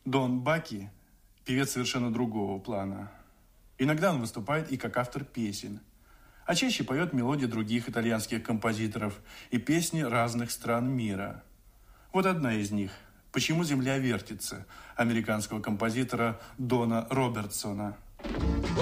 Дон Баки – певец совершенно другого плана. Иногда он выступает и как автор песен, а чаще поет мелодии других итальянских композиторов и песни разных стран мира. Вот одна из них – «Почему земля вертится» американского композитора Дона Робертсона.